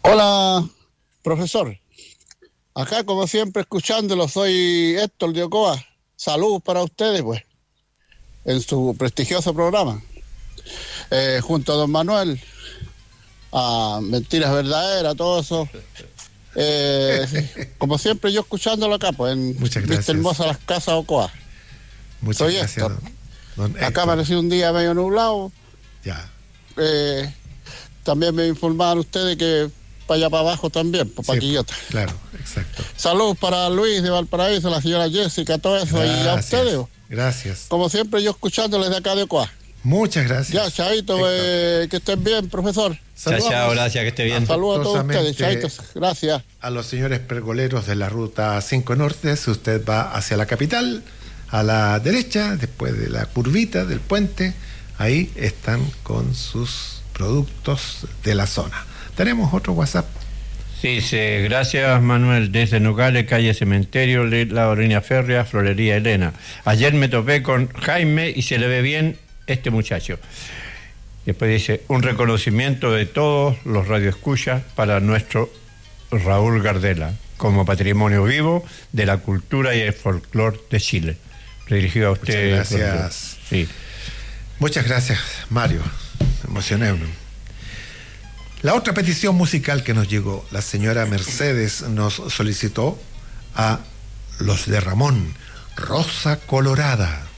Hola, profesor. Acá, como siempre, escuchándolo, soy Héctor de Ocoa. Saludos para ustedes, pues, en su prestigioso programa. Junto a don Manuel, a Mentiras Verdaderas, todo eso. Como siempre, yo escuchándolo acá, pues, en Muchas gracias. Vista Hermosa, Las Casas, Ocoa. Muchas Soy gracias, Héctor. don Héctor. Acá amaneció un día medio nublado. Ya. También me informaban ustedes que para allá para abajo también, para Sí, Quillota. claro, exacto. Saludos para Luis de Valparaíso, la señora Jessica, todo eso, y a ustedes. Gracias. Como siempre, yo escuchándoles de acá de Ocoa. Muchas gracias. Ya, chaito, que estén bien, profesor. Chao, gracias, que esté bien. Saludos a todos ustedes, chaitos, gracias. A los señores pergoleros de la ruta 5 Norte, si usted va hacia la capital, a la derecha, después de la curvita del puente, ahí están con sus productos de la zona. Tenemos otro WhatsApp. Sí, gracias Manuel, desde Nogales, calle Cementerio, la Orina Férrea, Florería Elena. Ayer me topé con Jaime y se le ve bien este muchacho. Después dice, un reconocimiento de todos los radioescuchas para nuestro Raúl Gardela, como patrimonio vivo de la cultura y el folclore de Chile. Redirigido a usted. Muchas gracias. Sí. Muchas gracias, Mario. Me emocioné. La otra petición musical que nos llegó, la señora Mercedes nos solicitó a los de Ramón, Rosa Colorada.